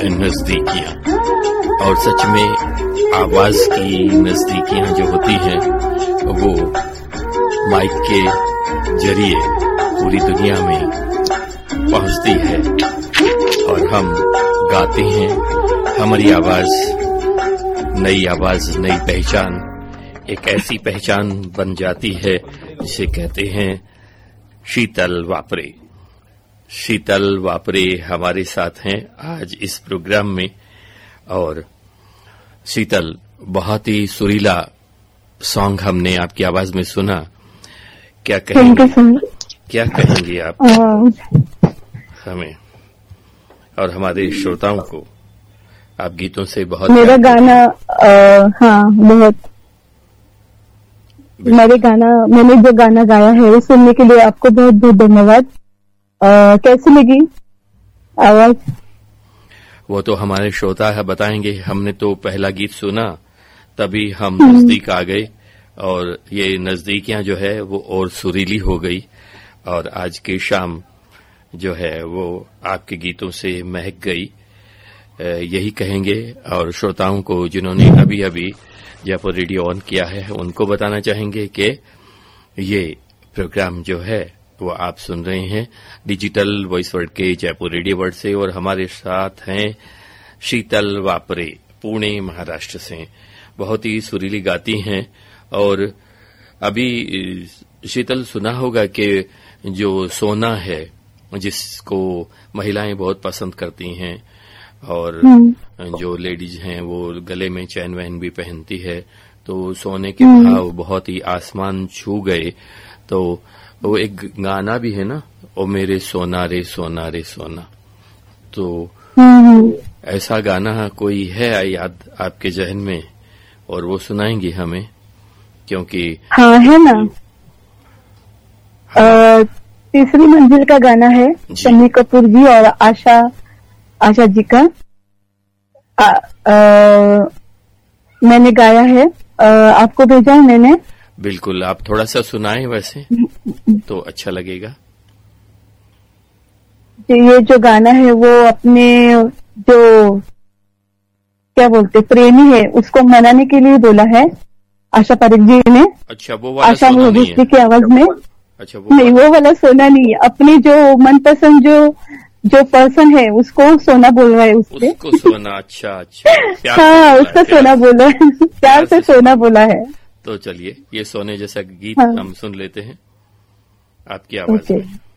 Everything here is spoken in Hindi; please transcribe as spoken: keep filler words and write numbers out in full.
नजदीकियां, और सच में आवाज की नजदीकियां जो होती हैं वो माइक के जरिए पूरी दुनिया में पहुंचती है और हम गाते हैं। हमारी आवाज नई आवाज, नई पहचान, एक ऐसी पहचान बन जाती है जिसे कहते हैं शीतल वापरे। शीतल वापरे हमारे साथ हैं आज इस प्रोग्राम में। और शीतल, बहुत ही सुरीला सॉन्ग हमने आपकी आवाज में सुना। क्या कहेंगे, क्या कहेंगे आप हमें और हमारे श्रोताओं को? आप गीतों से बहुत मेरा गाना आ, हाँ बहुत मेरे गाना मैंने जो गाना गाया है वो सुनने के लिए आपको बहुत बहुत धन्यवाद। कैसी लगी आवाज? वो तो हमारे श्रोता है बताएंगे। हमने तो पहला गीत सुना तभी हम नजदीक आ गए और ये नजदीकियां जो है वो और सुरीली हो गई और आज की शाम जो है वो आपके गीतों से महक गई, यही कहेंगे। और श्रोताओं को जिन्होंने अभी अभी जयपुर रेडियो ऑन किया है उनको बताना चाहेंगे कि ये प्रोग्राम जो है वो आप सुन रहे हैं डिजिटल वॉइस वर्ल्ड के जयपुर रेडियो वर्ल्ड से और हमारे साथ हैं शीतल वापरे, पुणे महाराष्ट्र से। बहुत ही सुरीली गाती हैं। और अभी शीतल सुना होगा कि जो सोना है जिसको महिलाएं बहुत पसंद करती हैं और जो लेडीज हैं वो गले में चैन वैन भी पहनती है, तो सोने के भाव बहुत ही आसमान छू गए। तो वो एक गाना भी है ना, ओ मेरे सोना रे सोना रे सोना। तो ऐसा गाना कोई है याद आपके जहन में और वो सुनाएंगी हमें? क्योंकि हाँ है ना, हाँ। तीसरी मंजिल का गाना है, शम्मी कपूर जी और आशा आशा जी का। आ, आ, मैंने गाया है, आ, आपको भेजा है मैंने। बिल्कुल, आप थोड़ा सा सुनाएं वैसे तो अच्छा लगेगा। ये जो गाना है वो अपने जो क्या बोलते प्रेमी है उसको मनाने के लिए बोला है आशा पारेख जी ने। अच्छा, वो वाला आशा सोना नहीं है की आवाज में। अच्छा, वो नहीं, वो वाला सोना नहीं है। अपने जो मनपसंद जो जो पर्सन है उसको सोना बोल रहा है उससे। उसको सोना। अच्छा अच्छा, हाँ, उसका सोना बोला है, प्यार से सोना बोला है। तो चलिए ये सोने जैसा गीत हाँ। हम सुन लेते हैं आपकी आवाज में।